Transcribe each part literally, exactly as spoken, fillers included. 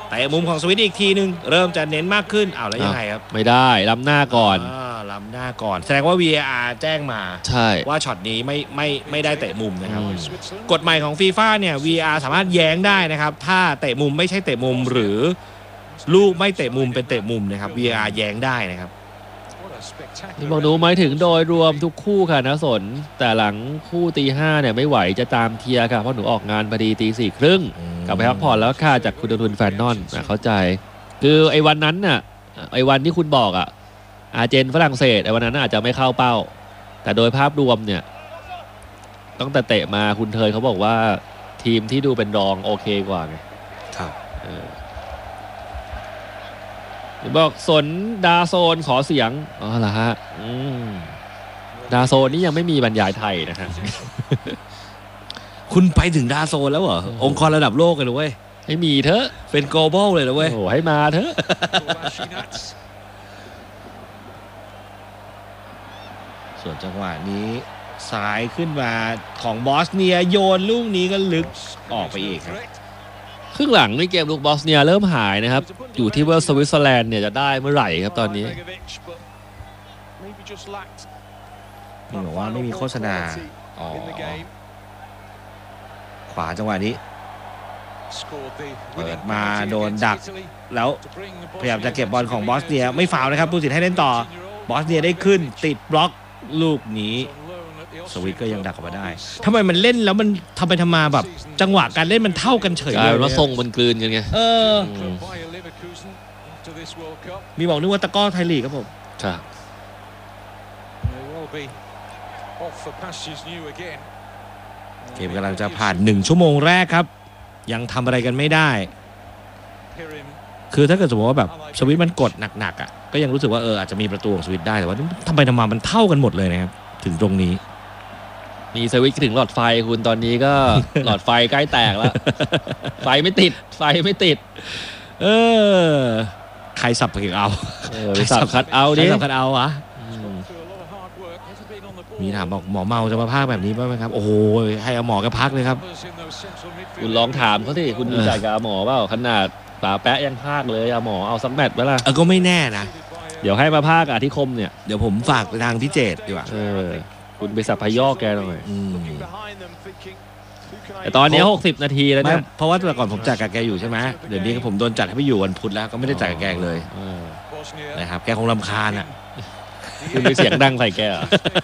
แต่มุมของสวิตอีกทีนึงเริ่มจะเน้นมากขึ้นอ้าวแล้วยังไงครับไม่ได้ล้ำหน้าก่อนล้ำหน้าก่อนแสดงว่า วี เอ อาร์ แจ้งมาใช่ว่าช็อตนี้ไม่ไม่ไม่ได้เตะมุมนะครับกฎใหม่ของฟีฟ่าเนี่ย วี เอ อาร์ สามารถแย้งได้นะครับถ้าเตะมุมไม่ใช่เตะมุมหรือลูกไม่เตะมุมเป็นเตะมุมนะครับ วี เอ อาร์ แย้งได้นะครับนี่บอกดูหมายถึงโดยรวมทุกคู่ค่ะนะสนแต่หลังคู่ตีห้าเนี่ยไม่ไหวจะตามเทียร์ค่ะเพราะหนูออกงานพอดีตีสี่ครึ่งกลับไปพักผ่อนแล้วค่ะจากคุณดุลแฟนนอนเข้าใจคือไอ้วันนั้นน่ะไอ้วันที่คุณบอกอ่ะอาร์เจนฝรั่งเศสไอ้วันนั้นอาจจะไม่เข้าเป้าแต่โดยภาพรวมเนี่ยตั้งแต่เตะมาคุณเทยเขาบอกว่าทีมที่ดูเป็นรองโอเคกว่าไงครับบอกสนดาโซนขอเสียงอ๋อเหรอฮะดาโซนนี่ยังไม่มีบรรยายไทยนะฮะคุณไปถึงดาโซนแล้วเหรอองค์กรระดับโลกเลยเว้ยให้มีเถอะเป็น global เลยนะเว้ยโอ้ให้มาเถอะส่วนจังหวะนี้สายขึ้นมาของบอสเนียโยนลูกนี้ก็ลึกออกไปอีกครับครึ่งหลังในเกมลูกบอสเนียเริ่มหายนะครับอยู่ที่ว่าสวิตเซอร์แลนด์เนี่ยจะได้เมื่อไหร่ครับตอนนี้นี่บอกว่าไม่มีโฆษณาอ๋อขวาจังหวะนี้เปิดมาโดนดักแล้วพยายามจะเก็บบอลของบอสเนียไม่ฟาวล์นะครับผู้สินให้เล่นต่อบอสเนียได้ขึ้นติดบล็อกลูกนี้สวิตก็ยังดักออกมาได้ทำไมมันเล่นแล้วมันทำไปทำมาแบบจังหวะการเล่นมันเท่ากันเฉยเลยว่าทรงมันกลืนกันไงเออมีบอกนึกว่าตะก้อไทยลีกครับผมครับเกมกำลังจะผ่านหนึ่งชั่วโมงแรกครับยังทำอะไรกันไม่ได้คือถ้าเกิดสมมติว่าแบบสวิตมันกดหนักๆอ่ะก็ยังรู้สึกว่าเอออาจจะมีประตูของสวิตได้แต่ว่าทำไปทำมามันเท่ากันหมดเลยนะครับถึงตรงนี้มีสวิตช์ถึงหลอดไฟคุณตอนนี้ก็ หลอดไฟใกล้แตกแล้ว ไฟไม่ติดไฟไม่ติดเออใครสับถึงเอาใครสับคัดเอาดิสับคัดเอาวะมีถามบอกหมอเมาจะมาพากแบบนี้บ้างไหมครับโอ้โหให้เอาหมอก็พักเลยครับคุณลองถามเขาสิคุณมีใจกับหมอเปล่าขนาดป่าแปะยังพากเลยเอาหมอเอาสักแมตช์ไหมล่ะเออก็ไม่แน่นะเดี๋ยวให้มาพากอาทิคมเนี่ยเดี๋ยวผมฝากไปทางพี่เจตดีกว่าเออคุณไปสับพยอกแกหน่อยแต่ตอนนี้หกสิบนาทีแล้วเนี่ยเพราะว่าแต่ก่อนผมจัดกับแกอยู่ใช่ไหมเดี๋ยวนี้ผมโดนจัดให้ไปอยู่วันพุธแล้วก็ไม่ได้จัดกับแกเลยนะครับแกคงรำคาญอ่ะคุณมีเสียงดังใส่แกอ่ะ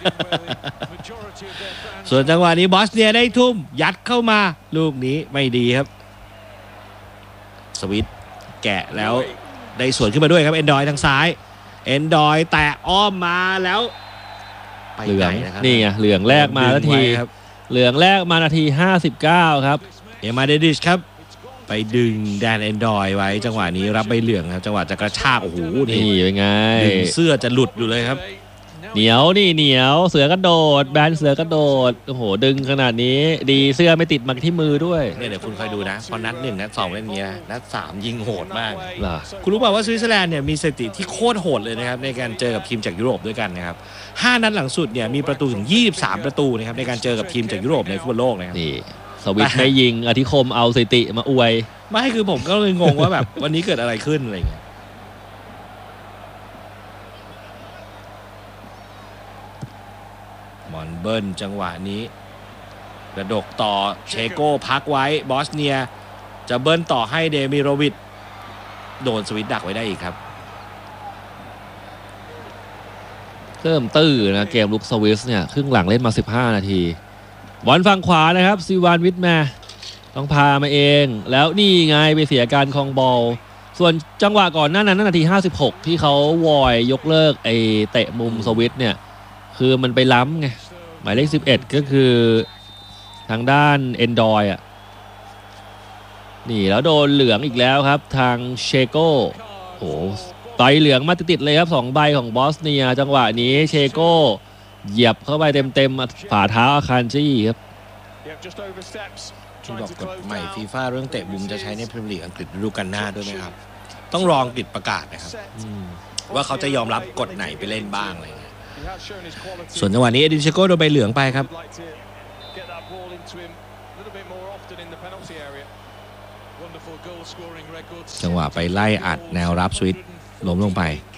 ส่วนจังหวะนี้บอสเนียได้ทุ่มยัดเข้ามาลูกนี้ไม่ดีครับสวิตแกะแล้วได้สวนขึ้นมาด้วยครับเอนดอยทางซ้ายเอนดอยแตะอ้อมมาแล้วเหลืองนี่ไงเหลืองแรกมานาทีเหลืองแรกมานาทีห้าสิบเก้าครับเอมาเดดิชครับไปดึงแดนเอนดอยไว้จังหวะนี้รับใบเหลืองครับจังหวะจะกระชากโอ้โหนี่เป็นไงดึงเสื้อจะหลุดอยู่เลยครับเหนียวนี่เหนียวเสือกระโดดแบนเสือกระโดดโอ้โหดึงขนาดนี้ดีเสื้อไม่ติดมาที่มือด้วยเนี่ยเดี๋ยวคุณคอยดูนะพอนัดหนึ่งนัดสองเล่นเงี้ยนัดสามยิงโหดมากเหรอคุณรู้เปล่าว่าสวิตเซอร์แลนด์เนี่ยมีสถิติที่โคตรโหดเลยนะครับในการเจอกับทีมจากยุโรปด้วยกันนะครับห้านัดหลังสุดเนี่ยมีประตูถึงยี่สิบสามประตูนะครับในการเจอกับทีมจากยุโรปในฟุตบอลโลกนะครับนี่สวิตไม่ยิงอธิคมเอาสถิติมาอวยไม่คือผมก็เลยงงว่าแบบวันนี้เกิดอะไรขึ้นอะไรเงี้ยมอนเบิลจังหวะนี้กระดกต่อเชโก้พักไว้บอสเนียจะเบิลต่อให้เดมิโรวิชโดนสวิตดักไว้ได้อีกครับเริ่มตื้อนะเกมลุกสวิสเนี่ยครึ่งหลังเล่นมาสิบห้านาทีบอลฝั่งขวานะครับซีวานวิทแมต้องพามาเองแล้วนี่ไงไปเสียการครองบอลส่วนจังหวะก่อนหน้านั้นนาทีห้าสิบหกที่เขาวอยยกเลิกไอเตะมุมสวิสเนี่ยคือมันไปล้ำไงหมายเลขสิบเอ็ดก็คือทางด้านเอนดอยอ่ะนี่แล้วโดนเหลืองอีกแล้วครับทางเชโก้โอ้ใบเหลืองมาติดๆเลยครับสองใบของบอสเนียจังหวะนี้เชโก้เหยียบเข้าไปเต็มๆฝ่าเท้าอาคารจี้ครับที่บอกกฎใหม่ฟีฟ่าเรื่องเตะมุมจะใช้ในพรีเมียร์ลีกอังกฤษฤดูกาลหน้าด้วยไหมครับต้องรออังกฤษประกาศนะครับว่าเขาจะยอมรับกฎไหนไปเล่นบ้างอะไรเงี้ยส่วนจังหวะนี้เอดินเชโก้โดนใบเหลืองไปครับจังหวะไปไล่อัดแนวรับสวิตล้มลงไป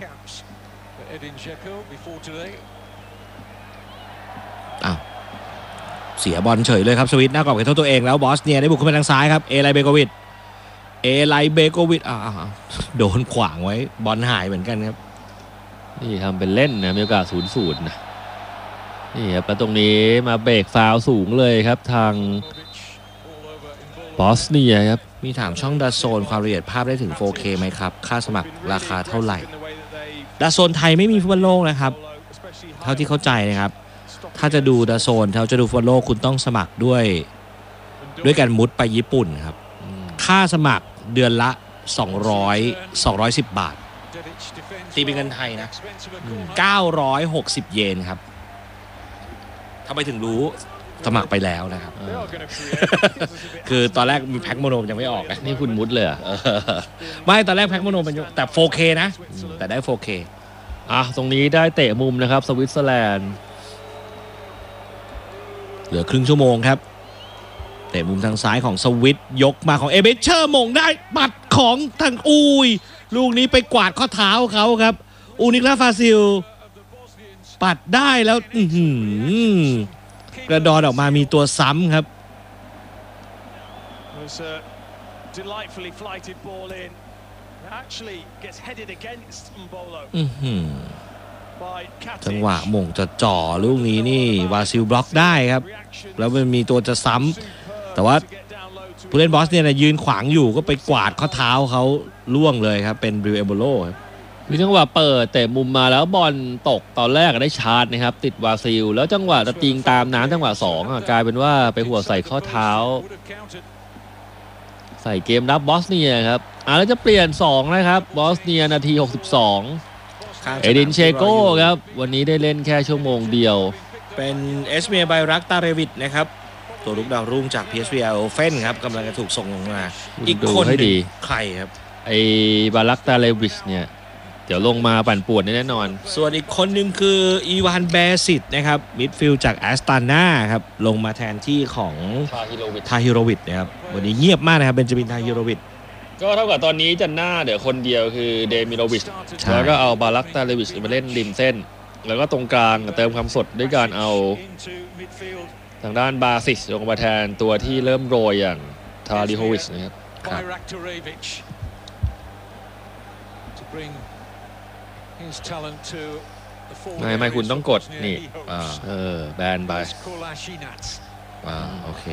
อ้าวเสียบอลเฉยเลยครับสวิตหน้ากรอบเขตโทษตัวเองแล้วบอสเนียได้บุกขึ้นไปทางซ้ายครับเอไลเบโกวิชเอไลเบโกวิชอ้าวโดนขวางไว้บอลหายเหมือนกันครับนี่ทำเป็นเล่นนะมีโอกาสศูนย์ศูนย์นะนี่ครับแล้วตรงนี้มาเบรกฟาวล์สูงเลยครับทางบอสเนียครับมีถามช่องดาโซนความละเอียดภาพได้ถึง โฟร์เค ไหมครับค่าสมัครราคาเท่าไหร่ดาโซนไทยไม่มีฟุตบอลโลกนะครับเท่าที่เข้าใจนะครับถ้าจะดูดาโซนถ้าจะดูฟุตบอลโลกคุณต้องสมัครด้วยด้วยการมุดไปญี่ปุ่นครับค่าสมัครเดือนละสองร้อย สองร้อยสิบบาทตีเป็นเงินไทยนะเก้าร้อยหกสิบเยนครับทำไมถึงรู้สมัครไปแล้วนะครับคือตอนแรกมีแพ็คโมโนยังไม่ออกนะนี่คุณมุดเลยไม่ตอนแรกแพ็คโมโนเป็นแต่ โฟร์เค นะแต่ได้ โฟร์เคอ่ะตรงนี้ได้เตะมุมนะครับสวิตเซอร์แลนด์เหลือครึ่งชั่วโมงครับเตะมุมทางซ้ายของสวิตยกมาของเอเบเชอร์มงได้ปัดของทางอุยลูกนี้ไปกวาดข้อเท้าเขาครับอูนิกลาฟาซิลปัดได้แล้วกระดอนออกมามีตัวซ้ำครับจังหวะมงจะจ่อลูกนี้นี่วาซิลบล็อกได้ครับแล้วมันมีตัวจะซ้ำแต่ว่าผู้เล่นบอสเนี่ยนะยืนขวางอยู่ก็ไปกวาดข้อเท้าเขาล่วงเลยครับเป็นบริวเอโบโลครับมีจังหวะเปิดเตะมุมมาแล้วบอลตกตอนแรกได้ชาร์จนะครับติดวาซิลแล้วจังหวะจะติงตามน้ำจังหวะสองกลายเป็นว่าไปหัวใส่ข้อเท้าใส่เกมรับบอสเนียครับอ่ะแล้วจะเปลี่ยนสองนะครับบอสเนียนาทีหกสิบสองเอดินเชโก้ครับวันนี้ได้เล่นแค่ชั่วโมงเดียวเป็นเอสเมียไบรักตาเรวิดนะครับตัวลูกดาวรุ่งจาก พี เอส วี โอเฟนครับกำลังจะถูกส่งลงมาอีกคนให้ดีใครครับไอบารักตาเรวิชเนี่ยเดี๋ยวลงมาปั่นป่วนแน่นอนส่วนอีกคนหนึ่งคืออีวานเบซิตนะครับมิดฟิลด์จากแอสตานาครับลงมาแทนที่ของทาฮิโรวิชทาฮิโรวิชนะครับวันนี้เงียบมากนะครับเบนจามินทาฮิโรวิชก็เท่ากับตอนนี้จะหน้าเดี๋ยวคนเดียวคือเดมิโรวิชแล้วก็เอาบารักตาเรวิชมาเล่นริมเส้นแล้วก็ตรงกลางเติมความสดด้วยการเอาทางด้านบาซิสลงมาแทนตัวที่เริ่มโรยอย่างทาริโฮวิชนะครับไม่ไม่คุณต้องกดนี่เออแบนไปอ่าโอเค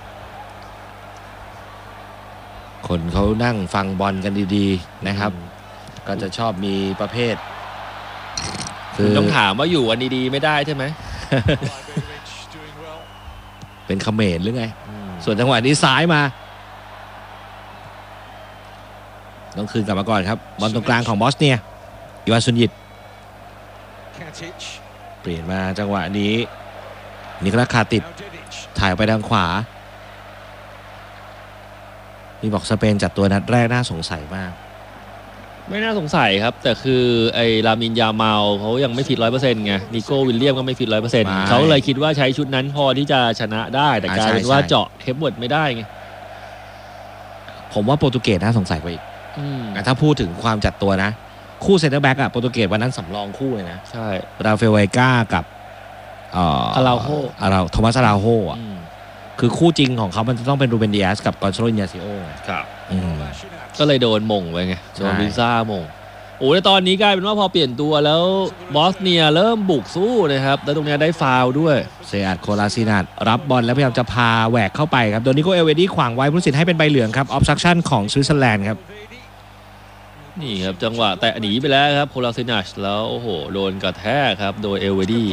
คนเขานั่งฟังบอลกันดีๆนะครับก็จะชอบมีประเภทคือต้องถามว่าอยู่วันดีๆไม่ได้ใช่ไหมเป็นเขมรหรือไงส่วนจังหวะนี้ซ้ายมาต้องคืนกลับมาก่อนครับบอลตรงกลางของบอสเนียอีวานซุนยิตเปลี่ยนมาจังหวะนี้นิโคลัสคาติดถ่ายไปทางขวานี่บอกสเปนจัดตัวนัดแรกน่าสงสัยมากไม่น่าสงสัยครับแต่คือไอ้ลามินยาเมาเขายังไม่ฟิตร้อยเปอร์เซ็นต์ไงนิโก้วิลเลียมก็ไม่ฟิตร้อยเปอร์เซ็นต์เขาเลยคิดว่าใช้ชุดนั้นพอที่จะชนะได้แต่กลายเป็นว่าเจาะเทปเวิร์ดไม่ได้ไงผมว่าโปรตุเกสน่าสงสัยกว่าอีกถ้าพูดถึงความจัดตัวนะคู่เซนเตอร์แบ็กอะโปรตุเกสวันนั้นสำรองคู่เลยนะใช่ราเฟลไวก้ากับอาราโฮอาราโทมัสอาราโฮอ่ะคือคู่จริงของเขามันจะต้องเป็นรูเบนดิอาสกับกอนโซโล อินยาซิโอครับก็เลยโดนมงไปไงโดนวิซ่ามงโอ้ในตอนนี้กลายเป็นว่าพอเปลี่ยนตัวแล้วบอสเนียเริ่มบุกสู้นะครับแล้วตรงนี้ได้ฟาวล์ด้วยเซอัดโคลาซินัทรับบอลแล้วพยายามจะพาแหวกเข้าไปครับโดนนิโกเอลเวดี้ขวางไว้ผู้ตัดสินให้เป็นใบเหลืองครับออฟซัคชั่นของสวิตเซอร์แลนด์ครับนี่ครับจังหวะแตะหนีไปแล้วครับโคลาซินัทแล้วโอ้โหโดนกระแทกครับโดยเอลเวดี้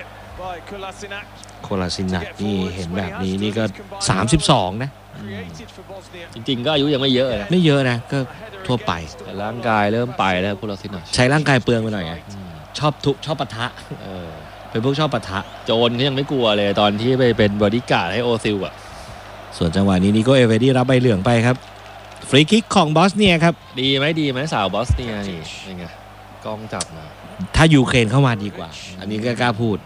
โคลาซินัทนี่เห็นแบบนี้นี่ก็สามสิบสองนะจริงๆก็อายุยังไม่เยอะนะไม่เยอะนะก็ทั่วไปแต่ร่างกายเริ่มไปแล้วโคลาซินัทใช้ร่างกายเปลืองไปหน่อยไงชอบทุกชอบปะทะเป็นพวกชอบปะทะโจรเขายังไม่กลัวเลยตอนที่ไปเป็นบอดี้การ์ดให้โอซิลอ่ะส่วนจังหวะนี้นิโกเอลเวดี้รับใบเหลืองไปครับฟรีคิกของบอสเนียครับดีไหมดีไหมสาวบอสเนียนี่ยังไงกล้องจับมาถ้ายูเครนเข้ามาดีกว่าอันนี้ก็กล้าพูด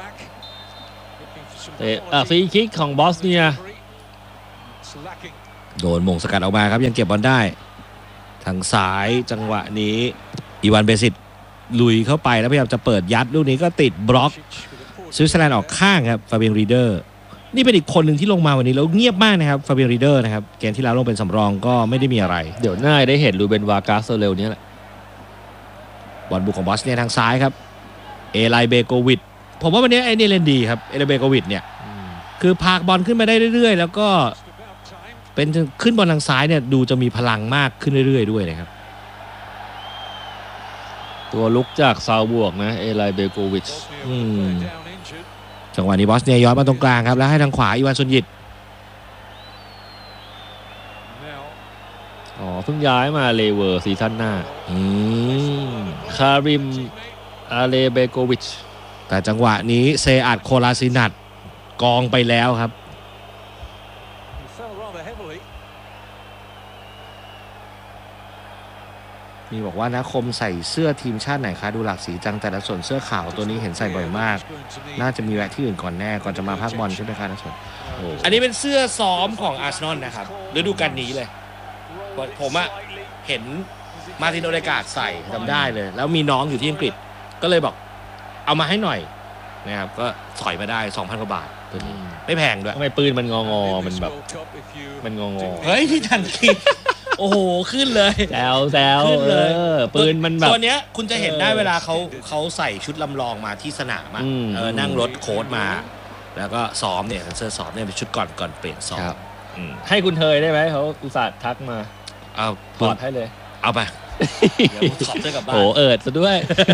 เตะฟรีคิกของบอสเนียโดนมงสกัดออกมาครับยังเก็บบอลได้ทางซ้ายจังหวะนี้อีวานเบซิตลุยเข้าไปแล้วพยายามจะเปิดยัดลูกนี้ก็ติดบล็อกสวิตเซอร์แลนด์ออกข้างครับฟาเบียนรีเดอร์นี่เป็นอีกคนหนึ่งที่ลงมาวันนี้แล้วเงียบมากนะครับฟาเบียนรีเดอร์นะครับเกมที่แล้วลงเป็นสำรองก็ไม่ได้มีอะไรเดี๋ยวน่าได้เห็นลูเบนวากาสเร็วนี้แหละบอลบุกของบอสเนียทางซ้ายครับเอไลเบโกวิดผมว่าวันนี้ไอ้นี่เล่นดีครับเอไลเบโกวิดเนี่ยคือพากบอลขึ้นมาได้เรื่อยๆแล้วก็เป็นขึ้นบอลทางซ้ายเนี่ยดูจะมีพลังมากขึ้นเรื่อยๆด้วยนะครับตัวลุกจากซาวบวกนะเอไลเบโกวิชจังหวะนี้บอสเนียย้อนมาตรงกลางครับแล้วให้ทางขวาอีวานซุนยิตอ๋อเพิ่งย้ายมาเลเวอร์ซีซั่นหน้าคาริมอาเลเบโกวิชแต่จังหวะนี้เซอัดโคลาซินัตกองไปแล้วครับมีบอกว่านะคมใส่เสื้อทีมชาติไหนคะดูหลากสีจังแต่ละส่วนเสื้อขาวตัวนี้เห็นใส่บ่อยมากน่าจะมีแวะที่อื่นก่อนแน่ก่อนจะมาภาคบอลใช่ไหมคะนะส่วนอันนี้เป็นเสื้อซ้อมของอาร์เซนอลนะครับฤดูกาลนี้เลยผมอะเห็นมาร์ตินโอเดการ์ดใส่จำได้เลยแล้วมีน้องอยู่ที่อังกฤษก็เลยบอกเอามาให้หน่อยนะครับก็ถอยมาได้ สองพัน กว่าบาทตัวนี้ไม่แพงด้วยทำไมปืนมันงองอมันแบบมันงองอเฮ้ยพี่ทันคิดโอ้โหขึ้นเลยแซวแซวเออปืนมันแบบตัวเนี้ยคุณจะเห็นได้เวลาเขาเขาใส่ชุดลำลองมาที่สนามเออนั่งรถโค้ชมาแล้วก็ซ้อมเนี่ยเสื้อซ้อมเนี่ยเป็นชุดก่อนก่อนเปลี่ยนซ้อมให้คุณเทยได้ไหมเขาอุตส่าห์ทักมาเอาถอดให้เลยเอาไปเดี๋ยวถอดเสื้อกลับบ้านโอ้เอิดซะด้วย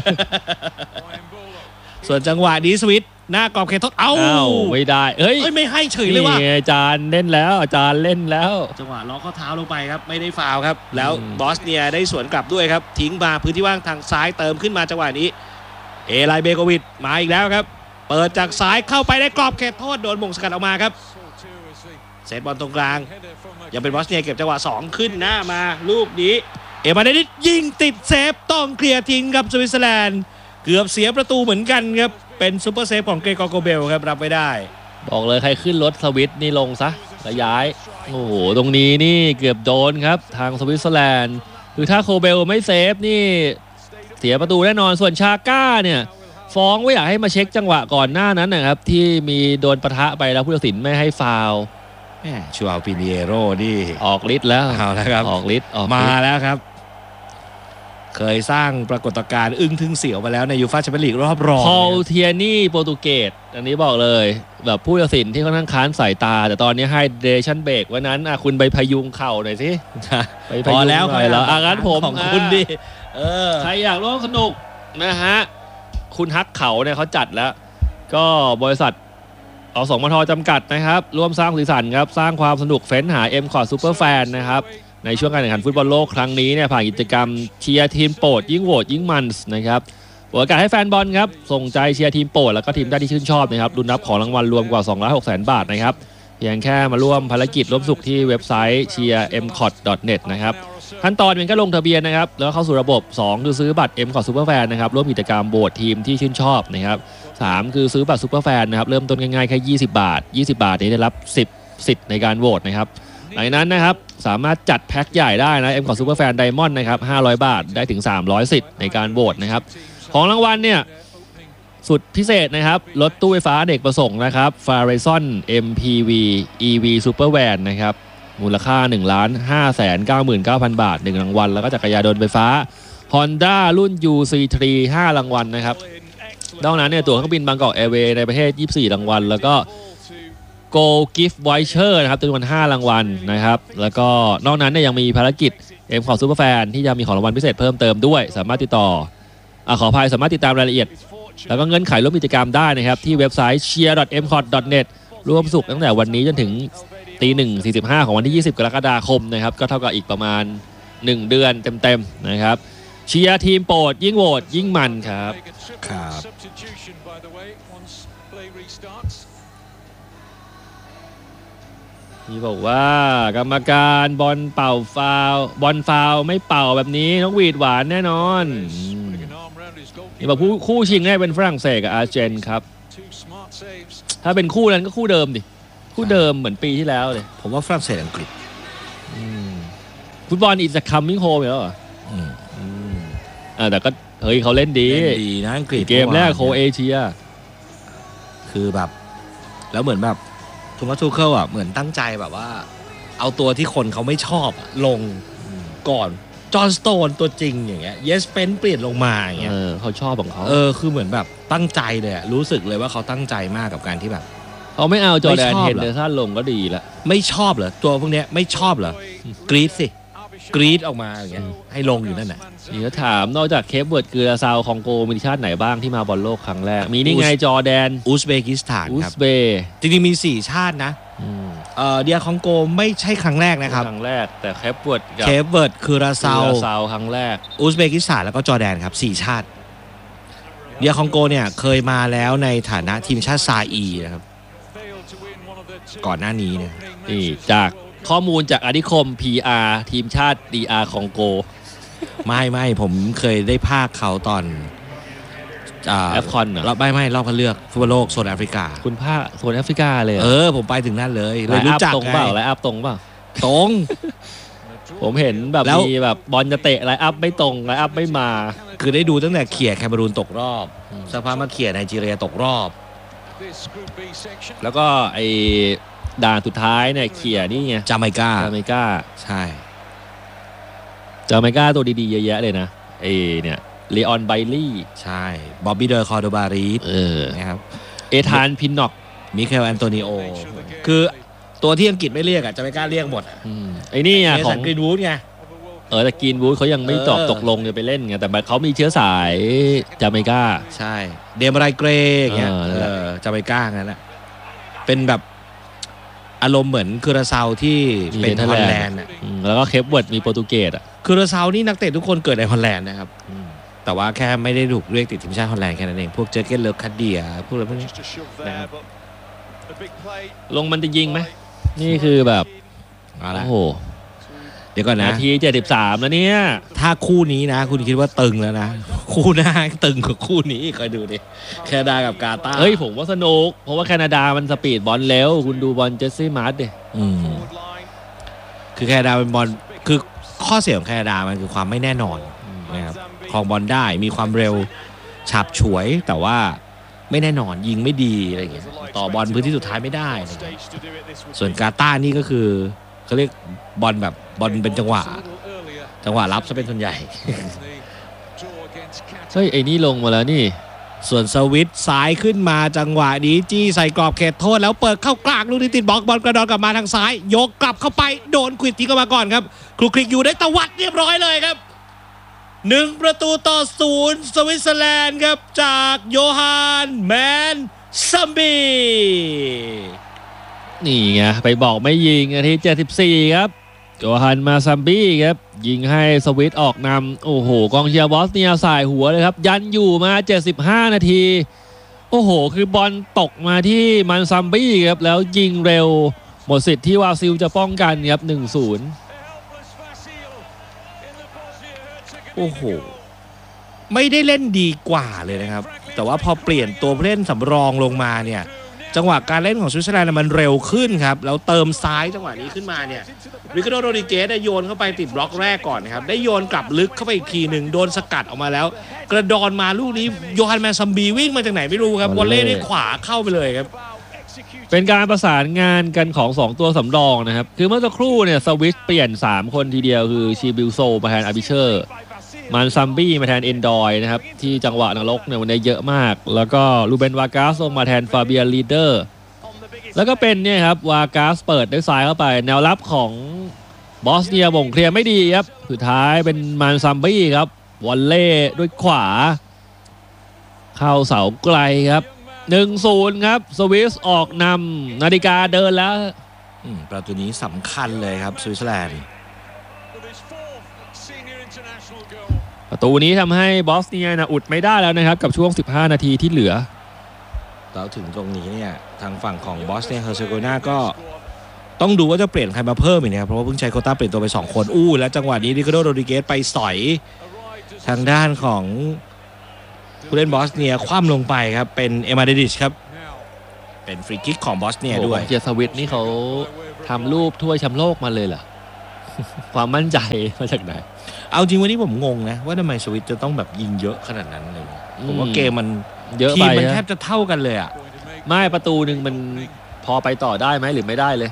ส่วนจังหวะนี้สวิตหน้ากรอบเขตโทษเอ้าไม่ได้เฮ้ยไม่ให้เฉยเลยว่ะอาจารย์เล่นแล้วอาจารย์เล่นแล้วจังหวะล็อกข้อเท้าลงไปครับไม่ได้ฟาวครับแล้วบอสเนียได้สวนกลับด้วยครับทิ้งมาพื้นที่ว่างทางซ้ายเติมขึ้นมาจังหวะนี้เอไลเบโกวิดมาอีกแล้วครับเปิดจากซ้ายเข้าไปในกรอบเขตโทษโดนมงสกัดออกมาครับเซตบอลตรงกลางยังเป็นบอสเนียเก็บจังหวะสองขึ้นหน้ามาลูกนี้เอมาเดนิสยิงติดเซฟต้องเคลียร์ทิ้งครับสวิตเซอร์แลนด์เกือบเสียประตูเหมือนกันครับเป็นซูเปอร์เซฟของเกรกอร์โกเบลครับรับไม่ได้บอกเลยใครขึ้นรถสวิตนี่ลงซะแล้วย้ายโอ้โหตรงนี้นี่เกือบโดนครับทางสวิตเซอร์แลนด์คือถ้าโคเบลไม่เซฟนี่เสียประตูแน่นอนส่วนชาก้าเนี่ยฟ้องว่าอยากให้มาเช็คจังหวะก่อนหน้านั้นนะครับที่มีโดนปะทะไปแล้วผู้ตัดสินไม่ให้ฟาวล์ชัวร์ปิเนโร่นี่ออกฤทธิ์แล้วเอาแล้วครับออกฤทธิ์มาแล้วครับเคยสร้างปรากฏการณ์อึ้งทึ่งเสียวมาแล้วในยูฟ่าแชมเปี้ยนลีกรอบรองพอลเทียนี่โปรตุเกสอันนี้บอกเลยแบบผู้ตัดสินที่ค่อนข้างค้านสายตาแต่ตอนนี้ให้เดชั่นเบรกวันนั้นคุณไปพยุงเข่าหน่อยสิไปพอแล้วหน่อยแล้วอ่ะงั้นผมของคุณดิเออใครอยากร่วมสนุกนะฮะคุณฮักเขาเนี่ยเขาจัดแล้วก็บริษัทอสมทจำกัดนะครับร่วมสร้างสีสันครับสร้างความสนุกเฟ้นหา M คอร์ด Super Fan นะครับในช่วงการแข่งขันฟุตบอลโลกครั้งนี้เนี่ยผ่านกิจกรรมเชียร์ทีมโปรดยิ่งโหวตยิ่งมันนะครับโอกาสให้แฟนบอลครับส่งใจเชียร์ทีมโปรดแล้วก็ทีมได้ที่ชื่นชอบนะครับลุ้นรับของรางวัลรวมกว่า สองล้านหกแสน บาทนะครับเพียงแค่มาร่วมภารกิจร่วมสุขที่เว็บไซต์ เชียร์ เอ็ม คอร์ด ดอท เน็ต นะครับขั้นตอนเป็นก็ลงทะเบียนนะครับแล้วเข้าสู่ระบบสองคือซื้อบัตร M คอร์ด Super Fan นะครับร่วมกิจกรรมโหวตทีมที่ชื่นชอบนะครับสามคือซื้อบัตร Super Fan นะครับเริ่มต้นง่ายๆแค่ยี่สิบบาทยี่สิบบาทนี้ได้รับสิบสิทธิ์ในการโหวตนะครับหลังจากนั้นนะครับสามารถจัดแพ็คใหญ่ได้นะ M ของ Super Fan Diamond นะครับห้าร้อยบาทได้ถึงสามร้อยสิทธิ์ในการโหวตนะครับของรางวัลเนี่ยสุดพิเศษนะครับรถตู้ไฟฟ้าเด็กประสงค์นะครับ Farizon เอ็ม พี วี อี วี Super Van นะครับมูลค่า หนึ่งล้านห้าแสนเก้าหมื่นเก้าพัน บาทหนึ่งรางวัลแล้วก็จักรยานยนต์ไฟฟ้า Honda รุ่น ยู ซี ทรี ห้ารางวัลนะครับนอกนั้นเนี่ยตั๋วเครื่องบินบางกอกแอร์เวย์ในประเทศยี่สิบสี่รางวัลแล้วก็Go Gift Voucher นะครับจำนวนห้ารางวัลนะครับแล้วก็นอกนั้นเนี่ยยังมีภารกิจ M ของ Super Fan ที่จะมีของรางวัลพิเศษเพิ่มเติมด้วยสามารถติดต่ออ่ะขออภัยสามารถติดตามรายละเอียดแล้วก็เงื่อนไขร่วมกิจกรรมได้นะครับที่เว็บไซต์ เชียร์ ดอท เอ็ม คอร์ด ดอท เน็ต ร่วมสุขตั้งแต่วันนี้จนถึงตีหนึ่งสี่สิบห้าของวันที่ยี่สิบกรกฎาคมนะครับก็เท่ากับอีกประมาณหนึ่งเดือนเต็มๆนะครับเชียร์ทีมโปรดยิ่งโหวตยิ่งมันครับครับที่บอกว่ากรรมการบอลเป่าฟาวบอลฟาวไม่เป่าแบบนี้น้องวีดหวานแน่นอนนี่บอกคู่ชิงเนี่ยเป็นฝรั่งเศสกับอาร์เจนครับถ้าเป็นคู่นั้นก็คู่เดิมดิคู่เดิมเหมือนปีที่แล้วเลยผมว่าฝรั่งเศสอังกฤษฟุตบอลอีจะคัมมิ่งโฮมแล้วเหรออืมอืมอ่าแต่ก็เฮ้ยเขาเล่นดีเล่นดีนะอังกฤษเกมแรกโครเอเชียคือแบบ แล้วเหมือนแบบโทมัสทูเคิลอ่ะเหมือนตั้งใจแบบว่า เอาตัวที่คนเขาไม่ชอบอะลงก่อนจอห์นสโตนตัวจริงอย่างเงี้ยเยสเปนเปลี่ยนลงมาอย่างเงี้ยเออเขาชอบของเขาเออคือเหมือนแบบตั้งใจเลยอะรู้สึกเลยว่าเขาตั้งใจมากกับการที่แบบเขาไม่เอาจอร์แดนไม่ชอบเฮนเหรอเดอร์สันลงก็ดีละไม่ชอบเหรอตัวพวกเนี้ยไม่ชอบเหรอกรีดสิกรีดออกมาอย่างเงี้ยให้ลงอยู่นั่นน่ะนี่ก็ถามนอกจากเคปเวิร์ดเกลือซาวคองโกมีชาติไหนบ้างที่มาบอลโลกครั้งแรก มีนี่ไงจอร์แดนอุซเบกิสถานอุครับซเบย์จริงๆมีสี่ชาตินะอืมเอ่อเดียคองโกไม่ใช่ครั้งแรกนะครับครั้งแรกแต่เคปเวิร์ดกับเคปเวิร์ดคือราเกซาวลือซาวครั้งแรกอุซเบกิสถานแล้วก็จอร์แดนครับสี่ชาติเดียคองโกเนี่ยเคยมาแล้วในฐานะทีมชาติซาอีนะครับก่อนหน้านี้เนี่ยนี่จากข้อมูลจากอานิคม พี อาร์ ทีมชาติ ดี อาร์ คองโกไม่ไม่ผมเคยได้ภาคเขาตอนแอฟคอนเหรอรอบไม่ไม่รอบคัดเลือกฟุตบอลโลกโซนแอฟริกาคุณภาคโซนแอฟริกาเลยเออผมไปถึงนั่นเลยเลยไลน์อัรู้พจักตรงไงเปล่าไลน์อัพตรงเปล่าตรงผมเห็นแบบแล้วมีแบบบอลจะเตะไลน์อัพไม่ตรงไลน์อัพไม่มาคือได้ดูตั้งแต่เขี่ยแคนารูนตกรอบสักพักมาเขี่ยไนจีเรียตกรอบแล้วก็ไอ้ด่านสุดท้ายเนี่ยเขี่ยนี่ไงจาเมกาจาเมกาใช่จาเมกาตัวดีๆเยอะแยะเลยนะไอ้เนี่ยเลออนไบลี่ใช่บ๊อบบี้เดอร์คอร์โดบารีสเออนะครับเอธานพินน็อกมิเคลแอนโตนิโอคือตัวที่อังกฤษไม่เรียกอ่ะจาเมกาเรียกหมดอะอืมไอ้นี่อ่ะเมขอสังนกรีนวูดไงเออแต่กรีนวูดเขายังไม่เออตอบตกลงจะไปเล่นไงแต่เขามีเชื้อสายจาเมกาใช่เดมไรเกรอย่างเงี้ยเออนั่นเอแหละอจาเมกางั้นแหละเป็นแบบอารมณ์เหมือนคูราซาวที่เป็นฮอลแลนด์อ่ะอืมแล้วก็เคปเวิร์ดมีโปรตุเกสอ่ะคูราซาวนี่นักเตะทุกคนเกิดในฮอลแลนด์นะครับอืมแต่ว่าแค่ไม่ได้ถูกเรียกติดทีมชาติฮอลแลนด์แค่นั้นเองพวกเจอร์เกนเลิฟคัดเดียพวกอะไรพวกนี้นะครับลงมันจะยิงไหมนี่คือแบบเอาละโอ้โหเดี๋ยวก่อนนะนาทีเจ็ดสิบสามแล้วเนี่ยถ้าคู่นี้นะ คุณคิดว่าตึงแล้วนะ คู่หน้าตึงกว่าคู่นี้คอยดูดิแคนาดากับกาตาร์เฮ้ยผมว่าสนุกเพราะว่าแคนาดามันสปีดบอลเร็วคุณดูบอลเจสซี่มาร์ตดิอืมคือแคนาดาเป็นบอลคือข้อเสียของแคนาดามันคือความไม่แน่นอนนะครับครองบอลได้มีความเร็วฉับฉวยแต่ว่าไม่แน่นอนยิงไม่ดีอะไรอย่างเงี้ยต่อบอลพื้นที่สุดท้ายไม่ได้อะไรอย่างเงี้ยส่วนกาตาร์นี่ก็คือเขาเรียกบอลแบบบอลเป็นจังหวะจังหวะรับซะเป็นส่วนใหญ่เฮ้ยไอ้นี่ลงมาแล้วนี่ส่วนสวิตซ้ายขึ้นมาจังหวะนี้จี้ใส่กรอบเขตโทษแล้วเปิดเข้ากลางลูกนี้ติดบล็อกบอลกระดอนกลับมาทางซ้ายยกกลับเข้าไปโดนควิดทิ้งเข้ามาก่อนครับคลุกคลิกอยู่ได้ตวัดเรียบร้อยเลยครับหนึ่งประตูต่อศูนย์สวิตเซอร์แลนด์ครับจากโยฮานแมนซัมบีนี่ไงไปบอกไม่ยิงนาทีเจ็ดสิบสี่ครับโจฮันมาซัมบี้ครับยิงให้สวิตออกนำโอ้โหกองเชียร์บอสเนียสายหัวเลยครับยันอยู่มาเจ็ดสิบห้านาทีโอ้โหคือบอลตกมาที่มันซัมบี้ครับแล้วยิงเร็วหมดสิทธิ์ที่วาซิลจะป้องกันครับ หนึ่งศูนย์โอ้โหไม่ได้เล่นดีกว่าเลยนะครับแต่ว่าพอเปลี่ยนตัวผู้เล่นสำรองลงมาเนี่ยจังหวะการเล่นของสวิตเซอร์แลนด์มันเร็วขึ้นครับแล้วเติมซ้ายจังหวะนี้ขึ้นมาเนี่ยริคาร์โด โรดริเกสได้โยนเข้าไปติดบล็อกแรกก่อนนะครับได้โยนกลับลึกเข้าไปอีกทีหนึ่งโดนสกัดออกมาแล้วกระดอนมาลูกนี้โยฮันแมนซัมบีวิ่งมาจากไหนไม่รู้ครับวอลเล่ด้วยขวาเข้าไปเลยครับเป็นการประสานงานกันของสองตัวสำรองนะครับคือเมื่อสักครู่เนี่ยสวิตเปลี่ยนสามคนทีเดียวคือชีบิลโซมาแทนอาร์บิเชอร์มันซัมบี้มาแทนเอนดอยนะครับที่จังหวะนรกเนี่ยวันนี้เยอะมากแล้วก็ลูเบนวากาสลงมาแทนฟาเบียนลีเดอร์แล้วก็เป็นเนี่ยครับวากาสเปิดด้วยซ้ายเข้าไปแนวรับของบอสเนียบ่งเคลียร์ไม่ดีครับสุดท้ายเป็นมันซัมบี้ครับวอลเล่ด้วยขวาเข้าเสาไกลครับ หนึ่งศูนย์ ครับสวิสออกนำนาฬิกาเดินแล้วอืมประตูนี้สำคัญเลยครับสวิตเซอร์แลนด์ประตูนี้ทำให้บอสเนียนะอุดไม่ได้แล้วนะครับกับช่วงสิบห้านาทีที่เหลือแล้วถึงตรงนี้เนี่ยทางฝั่งของบอสเนียเฮอร์เซโกนาก็ต้องดูว่าจะเปลี่ยนใครมาเพิ่มอีกนะครับเพราะว่าเพิ่งใช้โควต้าเปลี่ยนตัวไปสองคนอู้แล้วจังหวะนี้ริคาร์โด โรดริเกสไปสอยทางด้านของผู้เล่นบอสเนียคว่ำลงไปครับเป็นเอมาเดดิชครับเป็นฟรีคิกของบอสเนียด้วยเจสวิตนี่เขาทำรูปถ้วยแชมป์โลกมาเลยเหรอความมั่นใจมาจากไหนเอาจริงวันนี้ผมงงนะว่าทำไมสวิตจะต้องแบบยิงเยอะขนาดนั้นเลยผมว่าเกมมันเยอะไปทีมมันแทบจะเท่ากันเลยอ่ะไม่ประตูหนึ่งมันพอไปต่อได้ไหมหรือไม่ได้เลย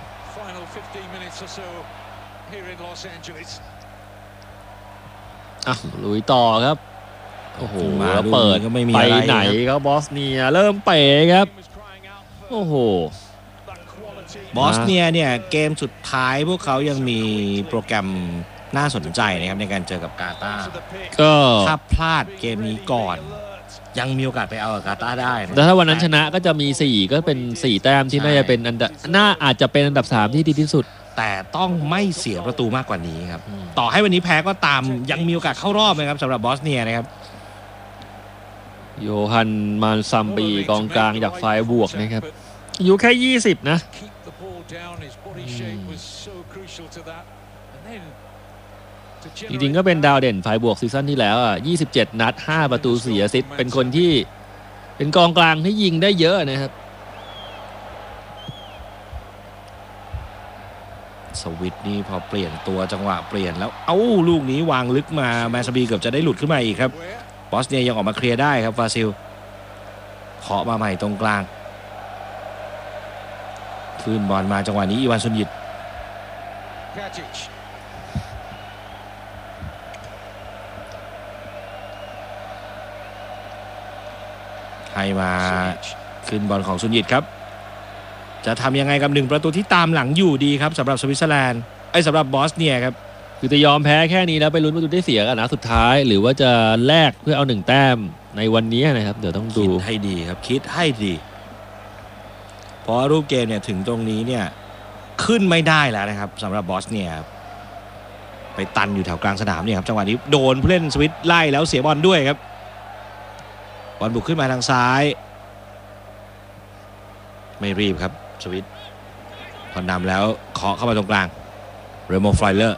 อ่ะลุยต่อครับโอ้โหแล้วเปิดไปไหนครับบอสเนียเริ่มเป๋ครับโอ้โหบอสเนียเนี่ยเกมสุดท้ายพวกเขายังมีโปรแกรมน่าสนใจนะครับในการเจอกับกาตาร์ก็ถ้าพลาดเกมนี้ก่อนยังมีโอกาสไปเอากับกาตาร์ได้แต่ถ้าวันนั้นชนะก็จะมีสี่ก็เป็นสี่แต้มที่น่าจะเป็นอันดับน่าอาจจะเป็นอันดับสามที่ดีที่สุดแต่ต้องไม่เสียประตูมากกว่านี้ครับต่อให้วันนี้แพ้ก็ตามยังมีโอกาสเข้ารอบนะครับสำหรับบอสเนียนะครับโยฮันมานซัมบีกองกลางจากไฟบวกนะครับอายุแค่ยี่สิบนะจริงๆก็เป็นดาวเด่นไฟบวกซีซั่นที่แล้วอ่ะยี่สิบเจ็ดนัดห้าประตูสี่แอสซิสต์เป็นคนที่เป็นกองกลางที่ยิงได้เยอะนะครับสวิตนี่พอเปลี่ยนตัวจังหวะเปลี่ยนแล้วเอ้าลูกนี้วางลึกมาแมนซาบีเกือบจะได้หลุดขึ้นมาอีกครับบอสเนียยังออกมาเคลียร์ได้ครับฟาซิลเคาะมาใหม่ตรงกลางคืนบอลมาจังหวะนี้อีวานซุนยิตให้มาขึ้นบอลของซุนยิตครับจะทำยังไงกับหนึ่งประตูที่ตามหลังอยู่ดีครับสำหรับสวิตเซอร์แลนด์ไอ้สำหรับบอสเนียครับคือจะยอมแพ้แค่นี้แล้วไปลุ้นประตูได้เสียกันนะสุดท้ายหรือว่าจะแลกเพื่อเอาหนึ่งแต้มในวันนี้นะครับเดี๋ยวต้องดูคิดให้ดีครับคิดให้ดีเพราะรูปเกมเนี่ยถึงตรงนี้เนี่ยขึ้นไม่ได้แล้วนะครับสำหรับบอสเนียไปตันอยู่แถวกลางสนามเนี่ยครับจังหวะนี้โดนผู้เล่นสวิตไล่แล้วเสียบอลด้วยครับบอลบุกขึ้นมาทางซ้ายไม่รีบครับสวิตพอนำแล้วเคาะเข้ามาตรงกลางเรโมฟลายเลอร์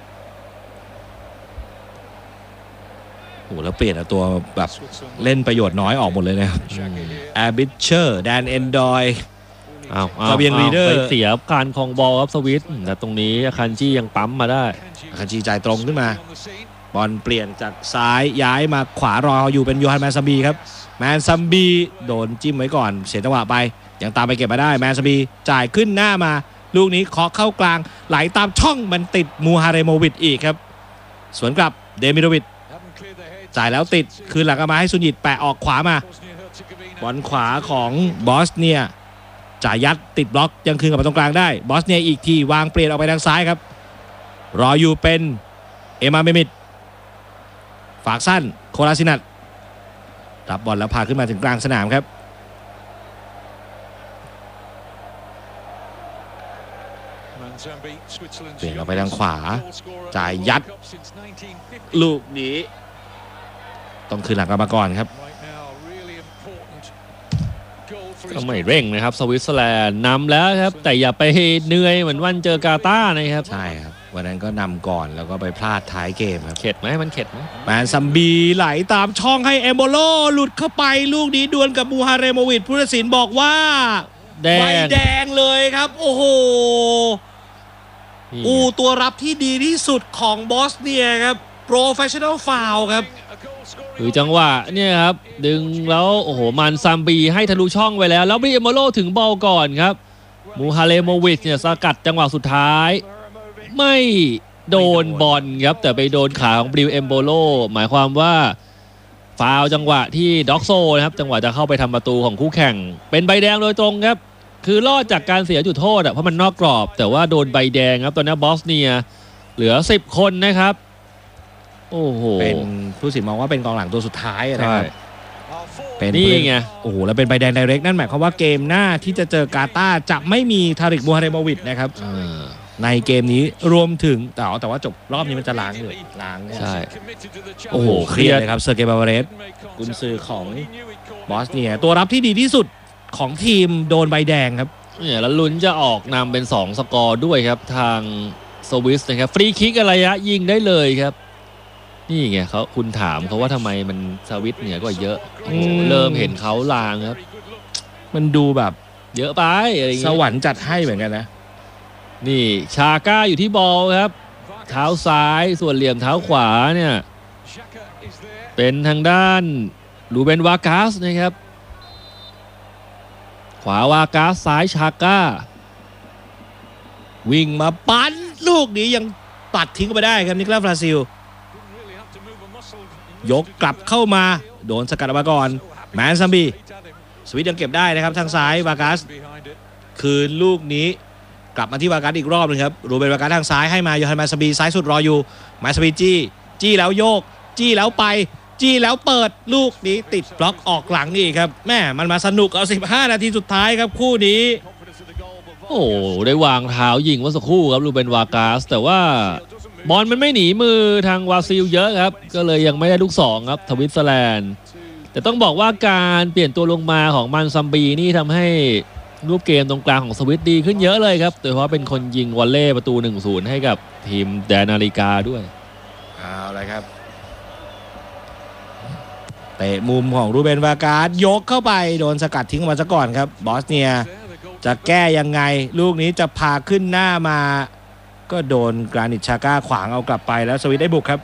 โอ้แล้วเปลี่ยนตัวแบบเล่นประโยชน์น้อยออกหมดเลยนะครับแอร์บิชเชอร์แดนเอนดอยเอาเอาเบียงรีเดอร์ไปเสียการคองบอลครับสวิตแต่ตรงนี้อาคันจียังปั๊มมาได้อาคันจีจ่ายตรงขึ้นมาบอลเปลี่ยนจากซ้ายย้ายมาขวารออยู่เป็นโยฮันแมนซัมบีครับแมนซัมบีโดนจิ้มไว้ก่อนเสียจังหวะไปยังตามไปเก็บมาได้แมนซัมบีจ่ายขึ้นหน้ามาลูกนี้เคาะเข้ากลางไหลตามช่องมันติดมูฮาเรโมวิชอีกครับสวนกลับเดมิโรวิชจ่ายแล้วติดคืนหลังมาให้ซุนยิตแปะออกขวามาบอลขวาของบอสเนียจ่ายยัดติดบล็อกยังคืนกลับมาตรงกลางได้บอสเนียอีกทีวางเปลี่ยนออกไปทางซ้ายครับรออยู่เป็นเอมาเมมิดฝากสั้นโคลาซินัทรับบอลแล้วพาขึ้นมาถึงกลางสนามครับเปลี่ยนออกไปทางขวาจ่ายยัดลูกนี้ต้องคืนหลังกลับมาก่อนครับก็ไม่เร่งนะครับสวิตเซอร์แลนด์นำแล้วครับแต่อย่าไปเหนื่อยเหมือนวันเจอกาตาร์นะครับใช่ครับวันนั้นก็นำก่อนแล้วก็ไปพลาดท้ายเกมครับเข็ดไหมมันเข็ดไหมแมนซัมบีไหลตามช่องให้เอมโบโลหลุดเข้าไปลูกนี้ดวลกับมูฮาเรโมวิชผู้ตัดสินบอกว่าแดงใบแดงเลยครับโอ้โหอูตัวรับที่ดีที่สุดของบอสเนียครับโปรเฟชชั่นอลฟาวล์ครับคือจังหวะเนี่ยครับดึงแล้วโอ้โหมันซัมบีให้ทะลุช่องไปแล้วแล้วบริเอโมโลถึงบอลก่อนครับมูฮาเรโมวิชเนี่ยสกัดจังหวะสุดท้ายไม่โดนบอลครับแต่ไปโดนขาของบริเอโมโลหมายความว่าฟาวล์จังหวะที่ด็อกโซนะครับจังหวะจะเข้าไปทำประตูของคู่แข่งเป็นใบแดงโดยตรงครับคือรอดจากการเสียจุดโทษอ่ะเพราะมันนอกกรอบแต่ว่าโดนใบแดงครับตอนนี้บอสเนียเหลือสิบคนนะครับโอ้โหเป็นผู้สินมองว่าเป็นกองหลังตัวสุดท้ายนะครับเป็นนี่ไงโอ้โหแล้วเป็นใบแดงไดเรกนั่นหมายความว่าเกมหน้าที่จะเจอกาตาร์จะไม่มีทาริกมูฮาเรโมวิชนะครับในเกมนี้รวมถึงแต่แต่ว่าจบรอบนี้มันจะล้างเลยล้างใช่โอ้โหเครียดเลยครับเซอร์เกย์บาเรสกุนซือของบอสเนียตัวรับที่ดีที่สุดของทีมโดนใบแดงครับเนี่ยแล้วลุ้นจะออกนำเป็นสองสกอร์ด้วยครับทางสวิสนะครับฟรีคิกอะไระยิงได้เลยครับนี่ไงเขาคุณถามเขาว่าทำไมมันสวิสเหนือกว่าเยอะเริ่มเห็นเขาลางครับมันดูแบบเยอะไปอะไรสวรรค์จัดให้เหมือนกันนะนี่ชาก้าอยู่ที่บอลครับเท้าซ้ายส่วนเหลี่ยมเท้าขวาเนี่ยเป็นทางด้านลูเบนวากาสนะครับขวาวากาสซ้ายชาก้าวิ่งมาปั้นลูกนี้ยังตัดทิ้งไปได้ครับนิโคลัสบราซิลยกกลับเข้ามาโดนสกัดออกมาก่อนแมนซัมบีสวิตยังเก็บได้นะครับทางซ้ายวากาสคืนลูกนี้กลับมาที่วากาสอีกรอบนึงครับรูเบนวากาสทางซ้ายให้มาโยฮันแมนซัมบีซ้ายสุดรออยู่แมนซัมบีจี้จี้แล้วโยกจี้แล้วไปจี้แล้วเปิดลูกนี้ติดบล็อกออกหลังนี่ครับแม่มันมาสนุกเอาสิบห้านาทีสุดท้ายครับคู่นี้โอ้ได้วางเท้ายิงเมื่อสักครู่ครับลูเบนวากาสแต่ว่าบอลมันไม่หนีมือทางวาซิลเยอะครับก็เลยยังไม่ได้ลูกสองครับทวิตเซอร์แลนด์แต่ต้องบอกว่าการเปลี่ยนตัวลงมาของมันซัมบีนี่ทำให้รูปเกมตรงกลางของสวิตดีขึ้นเยอะเลยครับโดยเฉพาะเป็นคนยิงวอลเล่ประตู หนึ่งศูนย์ ให้กับทีมแดนนาฬิกาด้วยเอาเลยครับเตะมุมของรูเบนวากาสยกเข้าไปโดนสกัดทิ้งมาซะก่อนครับบอสเนียจะแก้ยังไงลูกนี้จะพาขึ้นหน้ามาก็โดนกรานิตชาก้าขวางเอากลับไปแล้วสวิตได้บุกครับ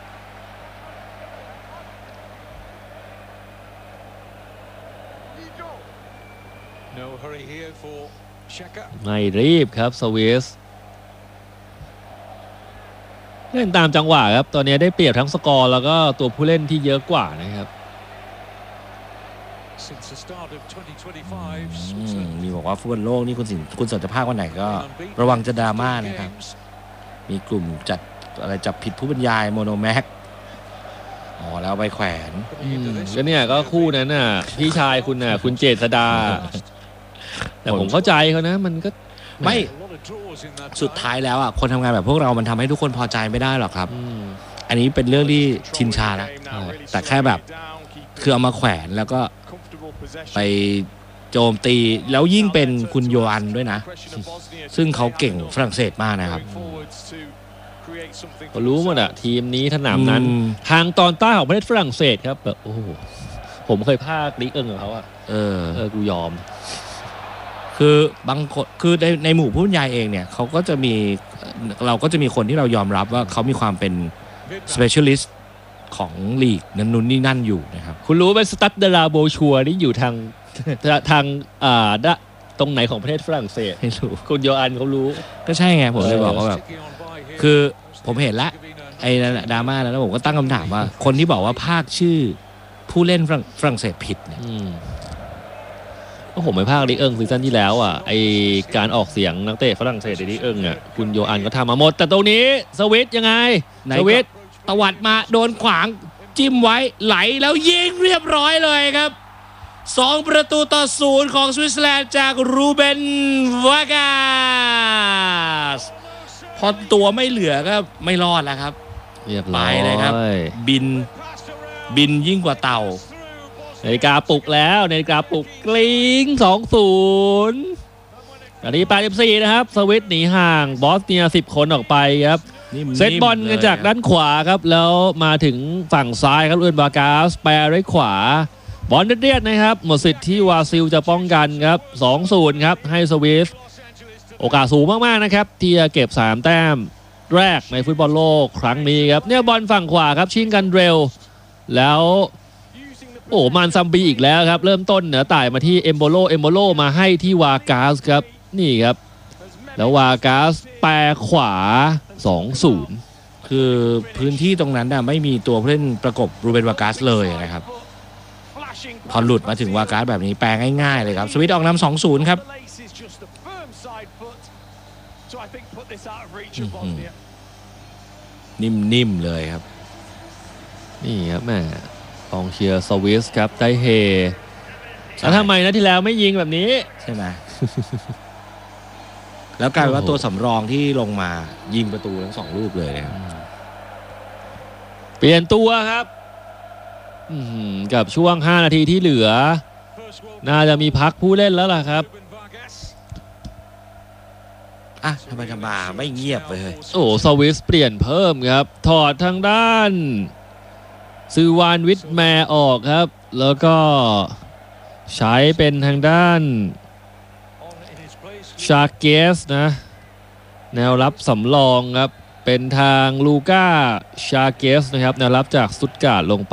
ไม่รีบครับสวิสเล่นตามจังหวะครับตอนนี้ได้เปรียบทั้งสกอร์แล้วก็ตัวผู้เล่นที่เยอะกว่านะครับมีบอกว่าฟุตบอลโลกนี่คุณสินคุณสนจะภาควันไหนก็ระวังจะดราม่านะครับมีกลุ่มจัดอะไรจับผิดผู้บรรยายโมโนแม็กอ๋อแล้วไปแขวนก็เนี่ยก็คู่นั้นน่ะพี่ชายคุณน่ะคุณเจษดาแต่ผมเข้าใจเขานะมันก็ไม่สุดท้ายแล้วอ่ะคนทำงานแบบพวกเรามันทำให้ทุกคนพอใจไม่ได้หรอกครับอันนี้เป็นเรื่องที่ชินชาแล้วแต่แค่แบบคือเอามาแขวนแล้วก็ไปโจมตีแล้วยิ่งเป็นคุณโยอันด้วยนะซึ่งเขาเก่งฝรั่งเศสมากนะครับเขารู้หมดอะทีมนี้สนามนั้นทางตอนใต้ของประเทศฝรั่งเศสครับแบบโอ้ผมเคยพากลีกเอิงกับเขาอะเออเออกูยอมคือบางคนคือในในหมู่ผู้บรรยายเองเนี่ยเขาก็จะมีเราก็จะมีคนที่เรายอมรับว่าเขามีความเป็น specialist ของลีกนั้นนู่นนี่นั่นอยู่นะครับคุณรู้ไหมสตัดเดลาโบชัวนี่อยู่ทางทางอ่าตรงไหนของประเทศฝรั่งเศสไม่รู้คุณโยอันเขารู้ก็ใช่ไงผมเลยบอกว่าแบบคือผมเห็นละไอ้นั่นดราม่าแล้วผมก็ตั้งคำถามว่าคนที่บอกว่าภาคชื่อผู้เล่นฝรั่งเศสผิดเนี่ยก็ผมไปภาคลีกเอิงซีซั่นที่แล้วอ่ะไอการออกเสียงนักเตะฝรั่งเศสในลีกเอิงอ่ะคุณโยอันก็ทำมาหมดแต่ตรงนี้สวิตยังไงสวิตตวัดมาโดนขวางจิ้มไว้ไหลแล้วยิงเรียบร้อยเลยครับสองประตูต่อศูนย์ของสวิตเซอร์แลนด์จากรูเบนวากาสพอตัวไม่เหลือก็ไม่รอดแล้วครับเรียบร้อยเลยครับบินบินยิ่งกว่าเต่านาฬิกาปลุกแล้วนาฬิกาปลุกกลิ้ง สองศูนย์นาทีแปดสิบสี่นะครับสวิตหนีห่างบอสเนียสิบคนออกไปครับเซตบอลกันจากด้านขวาครับแล้วมาถึงฝั่งซ้ายครับลูเบนวากาสแปรด้วยขวาบอลเรียดนะครับหมดสิทธิ์ที่วาซิลจะป้องกันครับ สองศูนย์ ครับให้สวิสโอกาสสูงมากๆนะครับที่จะเก็บสามแต้มแรกในฟุตบอลโลกครั้งนี้ครับเนี่ยบอลฝั่งขวาครับชิงกันเร็วแล้วโอ้มันซัมบีอีกแล้วครับเริ่มต้นเหนือต่ายมาที่เอมโบโลเอมโบโลมาให้ที่วากาสครับนี่ครับแล้ววากาสแปรขวา สองศูนย์คือพื้นที่ตรงนั้นน่ะไม่มีตัวผู้เล่นประกบรูเบนวากาสเลยนะครับพอหลุดมาถึงวากาสแบบนี้แปลง่ายๆเลยครับสวิตออกนำ สองศูนย์ ครับนิ่มๆเลยครับนี่ครับแม่กองเชียร์สวิสครับได้เฮแล้วทำไมนะที่แล้วไม่ยิงแบบนี้ใช่ไหม แล้วกลายเป็นว่าตัวสำรองที่ลงมายิงประตูทั้งสองลูกเลยครับเปลี่ยนตัวครับกับช่วงห้านาทีที่เหลือน่าจะมีพักผู้เล่นแล้วล่ะครับอ่ะทำไมทำมาไม่เงียบเลยโอ้สวิสเปลี่ยนเพิ่มครับถอดทางด้านซือวานวิทแมร์ออกครับแล้วก็ใช้เป็นทางด้านชาเกสนะแนวรับสำรองครับเปเป็นทางลูก้าชาเกสนะครับแนวรับจากสตุตการ์ดลงไป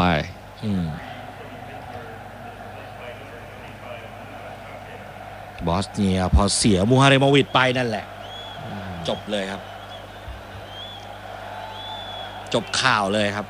บอสเนียพอเสียมูฮาเรโมวิชไปนั่นแหละจบเลยครับจบข่าวเลยครับ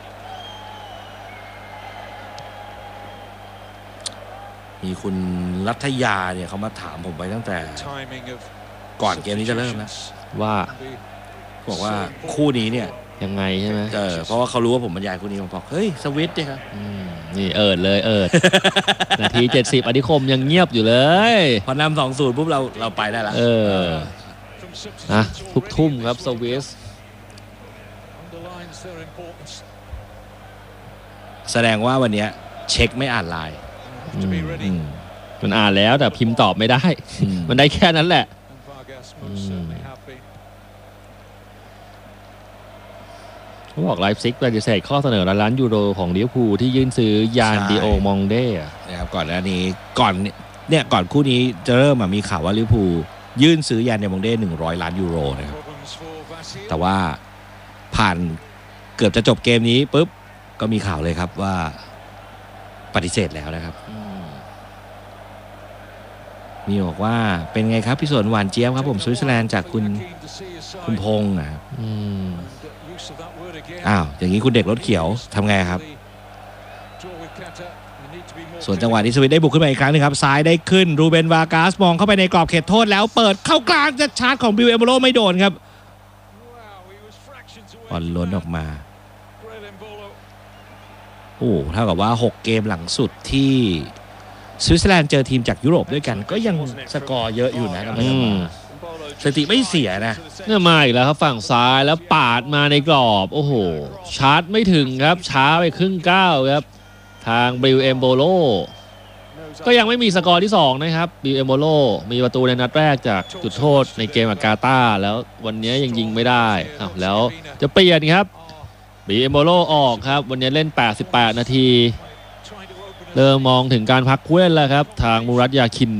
มีคุณรัฐยาเนี่ยเขามาถามผมไปตั้งแต่ก่อนเกมนี้จะเริ่มนะว่าบอกว่าคู่นี้เนี่ยยังไงใช่ไหมเออเพราะว่าเขารู้ว่าผมบรรยายคู่นี้ผมบอกเฮ้ยสวิตเนี่ยครับนี่เอิดเลยเอิด นาทีเจ็ดสิบอธิคมยังเงียบอยู่เลยพอนำสองศูนย์ปุ๊บเราเราไปได้ละเออนะทุกทุ่มครับสวิสแสดงว่าวันนี้เช็คไม่อ่านไลน์มันอ่านแล้วแต่พิมพ์ตอบไม่ได้มันได้แค่นั้นแหละเขาบอกไลฟ์ซิกปฏิเสธข้อเสนอล้านยูโรของลิเวอร์พูลที่ยื่นซื้อยานดิโอมองเด้นะครับก่อนหน้านี้ก่อนเนี่ยก่อนคู่นี้จะเริ่มมีข่าวว่าลิเวอร์พูลยื่นซื้อยานดิโอมองเด้หนึ่งร้อยล้านยูโรนะครับแต่ว่าผ่านเกือบจะจบเกมนี้ปุ๊บก็มีข่าวเลยครับว่าปฏิเสธแล้วนะครับมีบอกว่าเป็นไงครับพี่สวนหวานเจี๊ยบครับผมสวิตเซอร์แลนด์จากคุณคุณพงษ์นะครับอ้าวอย่างนี้คุณเด็กรถเขียวทำไงครับส่วนจังหวะนี้สวิตได้บุกขึ้นมาอีกครั้งนึงครับซ้ายได้ขึ้นรูเบนวากาสมองเข้าไปในกรอบเขตโทษแล้วเปิดเข้ากลางจะชาร์จของบิลเอโมโลไม่โดนครับบอลล้นออกมาโอ้เท่ากับว่าหกเกมหลังสุดที่สวิตเซอร์แลนด์เจอทีมจากยุโรปด้วยกันก็ยังสกอร์เยอะอยู่นะสถิติไม่เสียนะเนี่ยมาอีกแล้วครับฝั่งซ้ายแล้วปาดมาในกรอบโอ้โหชาร์จไม่ถึงครับช้าไปครึ่งก้าวครับทางบิลเอมโบโลก็ยังไม่มีสกอร์ที่สองนะครับบิลเอมโบโลมีประตูในนัดแรกจากจุดโทษในเกมกับกาตาร์แล้ววันนี้ยังยิงไม่ได้อ้าวแล้วจะเปลี่ยนครับบิลเอมโบโลออกครับวันนี้เล่นแปดสิบแปดนาทีเริ่มมองถึงการพักผู้เล่นแล้วครับทางมูรัตยาคิน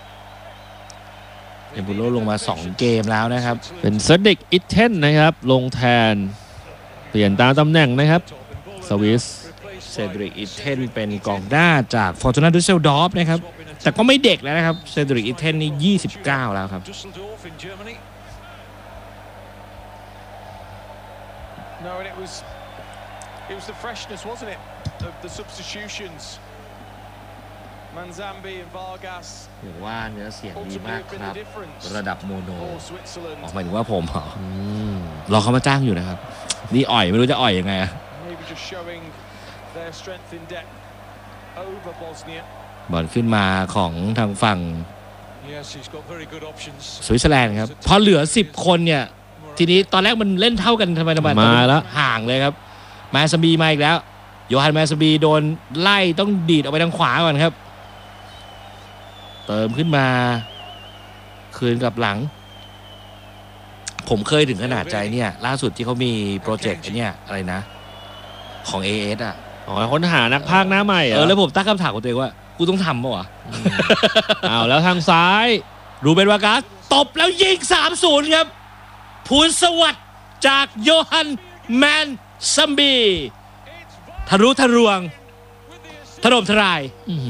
เอมโบโลลงมาสองเกมแล้วนะครับเป็นเซดิกอิทเทนนะครับลงแทนเปลี่ยนตามตำแหน่งนะครับสวิสเซดริกอิทเทนเป็นกองหน้าจากฟอร์ตูนาดุสเซลดอร์ฟนะครับแต่ก็ไม่เด็กแล้วนะครับเซดริกอิทเทนนี่ยี่สิบเก้าแล้วครับ No, and it was it was the freshness, wasn't it, of the substitutions. Manzambi and Vargas. อย่างว่าเนื้อเสียงดีมากครับระดับโมโนออกหมายถึงว่าผมเหรอรอเขามาจ้างอยู่นะครับนี่อ่อยไม่รู้จะอ่อยยังไงบอลขึ้นมาของทางฝั่งสวิตเซอร์แลนด์ครับพอเหลือสิบคนเนี่ยทีนี้ตอนแรกมันเล่นเท่ากันทำไมทำไมมาแล้วห่างเลยครับแมสบีมาอีกแล้วโยฮันแมสบีโดนไล่ต้องดีดออกไปทางขวาก่อนครับเติมขึ้นมาคืนกับหลังผมเคยถึงขนาดใจเนี่ยล่าสุดที่เขามีโปรเจกต์เนี่ยอะไรนะของ เอ เอส อ่ะอ๋อค้นหานักพากย์หน้าใหม่เออแล้วผมตั้งคำถามกับตัวเองว่ากูต้องทำป่ะวะอ้าวแล้วทางซ้ายรูเบนวากาสตบแล้วยิง สามศูนย์ ครับพูนสวัสดิ์จากโยฮันแมนซัมบีทะลุทะลวงถล่มทลาย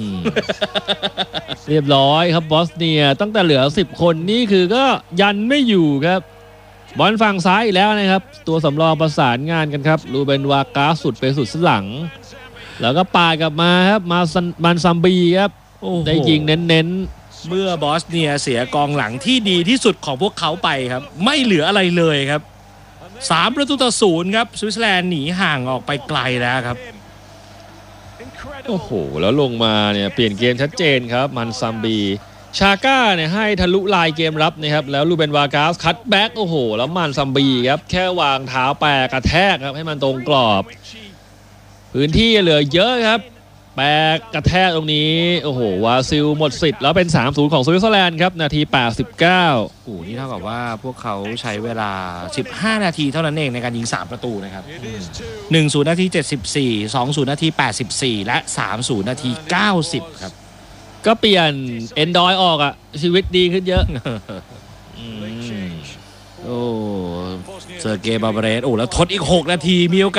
เรียบร้อยครับบอสเนียตั้งแต่เหลือสิบคนนี่คือก็ยันไม่อยู่ครับบอลฝั่งซ้ายอีกแล้วนะครับตัวสำรองประสานงานกันครับรูเบนวากาสุดไปสุดหลังแล้วก็ปาดกลับมาครับมามันซัมบีครับได้ยิงเน้นๆเมื่อบอสเนียเสียกองหลังที่ดีที่สุดของพวกเขาไปครับไม่เหลืออะไรเลยครับสามประตูต่อศูนย์ครับสวิตเซอร์แลนด์หนีห่างออกไปไกลแล้วครับโอ้โหแล้วลงมาเนี่ยเปลี่ยนเกมชัดเจนครับมันซัมบีชาก้าเนี่ยให้ทะลุลายเกมรับนะครับแล้วลูเบนวากาสคัตแบ็กโอ้โหแล้วมันซัมบีครับแค่วางเท้าแปรกระแทกครับให้มันตรงกรอบพื้นที่เหลือเยอะครับแปรกระแทกตรงนี้โอ้โหวาซิลหมดสิทธิ์แล้วเป็น สามศูนย์ ของสวิตเซอร์แลนด์ครับนาทีแปดสิบเก้าโอ้โหนี่เท่ากับว่าพวกเขาใช้เวลาสิบห้านาทีเท่านั้นเองในการยิงสามประตูนะครับหนึ่งศูนย์นาทีเจ็ดสิบสี่ สองศูนย์นาทีแปดสิบสี่และสามศูนย์นาทีเก้าสิบครับก็เปลี่ยนเอนดอยออกอ่ะชีวิตดีขึ้นเยอะโอ้เซอร์เกย์บาร์เบเรสโอ้แล้วทดอีกหกนาทีมีโอกาส